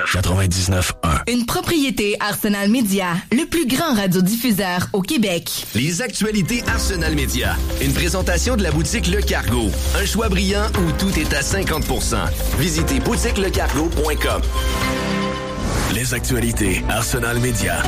99.1. Une propriété Arsenal Média, le plus grand radiodiffuseur au Québec. Les actualités Arsenal Média. Une présentation de la boutique Le Cargo. Un choix brillant où tout est à 50%. Visitez boutiquelecargo.com. Les actualités Arsenal Média.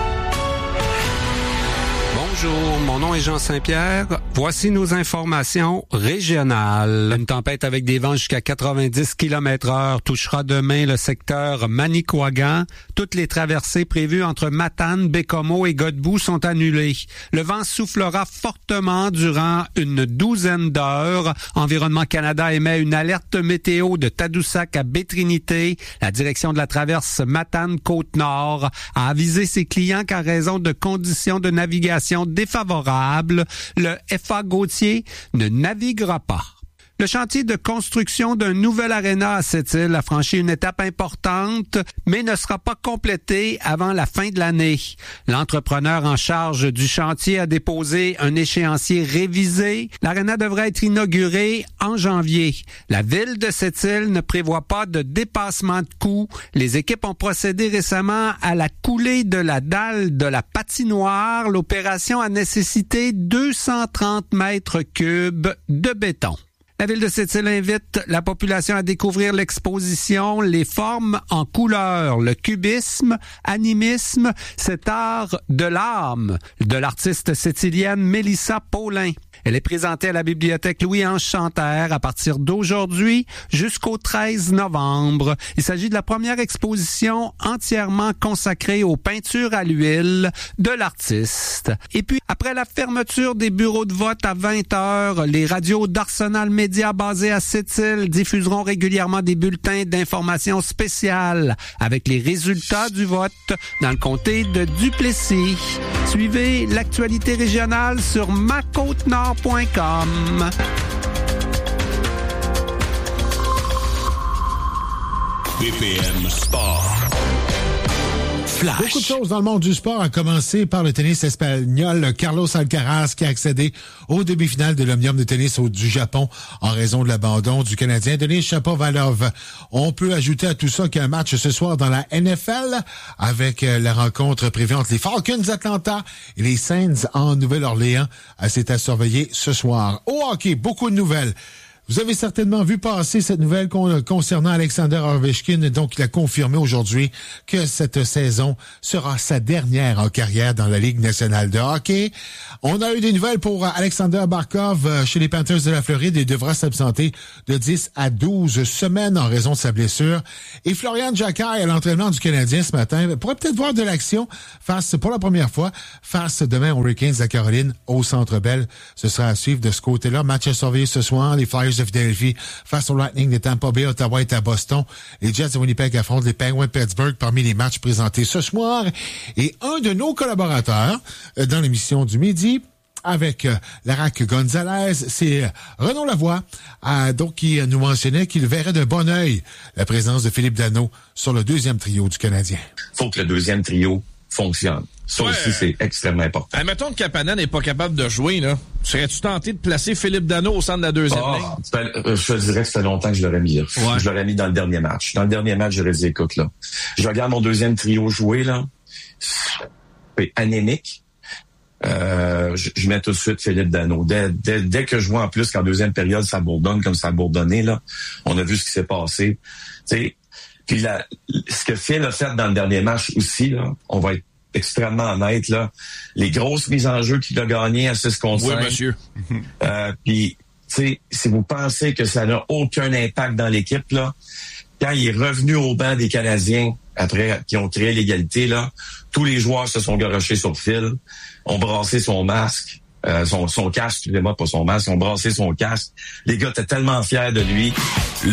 Bonjour, mon nom est Jean Saint-Pierre. Voici nos informations régionales. Une tempête avec des vents jusqu'à 90 km/h touchera demain le secteur Manicouagan. Toutes les traversées prévues entre Matane, Bécomo et Godbout sont annulées. Le vent soufflera fortement durant une douzaine d'heures. Environnement Canada émet une alerte météo de Tadoussac à Baie-Trinité. La direction de la traverse Matane-Côte-Nord a avisé ses clients qu'en raison de conditions de navigation défavorable, le FA Gautier ne naviguera pas. Le chantier de construction d'un nouvel aréna à Sept-Îles a franchi une étape importante, mais ne sera pas complété avant la fin de l'année. L'entrepreneur en charge du chantier a déposé un échéancier révisé. L'aréna devrait être inaugurée en janvier. La ville de Sept-Îles ne prévoit pas de dépassement de coûts. Les équipes ont procédé récemment à la coulée de la dalle de la patinoire. L'opération a nécessité 230 mètres cubes de béton. La ville de Sept-Îles invite la population à découvrir l'exposition Les formes en couleurs, le cubisme, animisme, cet art de l'âme de l'artiste sétilienne Mélissa Paulin. Elle est présentée à la bibliothèque Louis-Ange Chanter à partir d'aujourd'hui jusqu'au 13 novembre. Il s'agit de la première exposition entièrement consacrée aux peintures à l'huile de l'artiste. Et puis, après la fermeture des bureaux de vote à 20h, les radios d'Arsenal Média basées à Sept-Îles diffuseront régulièrement des bulletins d'information spéciales avec les résultats du vote dans le comté de Duplessis. Suivez l'actualité régionale sur macôtenord.com. BPM Sport. Flash. Beaucoup de choses dans le monde du sport, à commencer par le tennis espagnol. Carlos Alcaraz qui a accédé aux demi-finales de l'Omnium de tennis du Japon en raison de l'abandon du Canadien Denis Shapovalov. On peut ajouter à tout ça qu'il y a un match ce soir dans la NFL avec la rencontre prévue entre les Falcons d'Atlanta et les Saints en Nouvelle-Orléans. C'est à surveiller ce soir. Au hockey, beaucoup de nouvelles. Vous avez certainement vu passer cette nouvelle concernant Alexander Ovechkin. Donc, il a confirmé aujourd'hui que cette saison sera sa dernière en carrière dans la Ligue nationale de hockey. On a eu des nouvelles pour Alexander Barkov chez les Panthers de la Floride. Il devra s'absenter de 10 à 12 semaines en raison de sa blessure. Et Florian Jacquet, à l'entraînement du Canadien ce matin, pourrait peut-être voir de l'action pour la première fois, face demain aux Hurricanes de Caroline au Centre Bell. Ce sera à suivre de ce côté-là. Match à surveiller ce soir. Les Flyers de Philadelphie face au Lightning de Tampa Bay. Ottawa est à Boston. Les Jets de Winnipeg affrontent les Penguins de Pittsburgh parmi les matchs présentés ce soir. Et un de nos collaborateurs dans l'émission du midi avec Larac Gonzalez, c'est Renaud Lavoie, donc qui nous mentionnait qu'il verrait d'un bon œil la présence de Philippe Danault sur le deuxième trio du Canadien. Faut que le deuxième trio fonctionne. Ça aussi, c'est extrêmement important. Admettons que Kapanen n'est pas capable de jouer, là. Serais-tu tenté de placer Philippe Danault au centre de la deuxième ligne? Je dirais que ça fait longtemps que je l'aurais mis. Ouais. Je l'aurais mis dans le dernier match. Dans le dernier match, j'aurais dit, écoute, là, je regarde mon deuxième trio jouer, là. C'est anémique. Je mets tout de suite Philippe Danault. Dès que je vois en plus qu'en deuxième période, ça bourdonne comme ça a bourdonné, là. On a vu ce qui s'est passé. T'sais, puis ce que Phil a fait dans le dernier match aussi, là, on va être extrêmement honnête, là. Les grosses mises en jeu qu'il a gagnées à 6 contre 5. Oui, monsieur. Puis, tu sais, si vous pensez que ça n'a aucun impact dans l'équipe, là, quand il est revenu au banc des Canadiens, après, qui ont créé l'égalité, là, tous les joueurs se sont garochés sur Phil, ont brassé son masque, son casque, excusez-moi, pas son masque, ont brassé son casque. Les gars étaient tellement fiers de lui.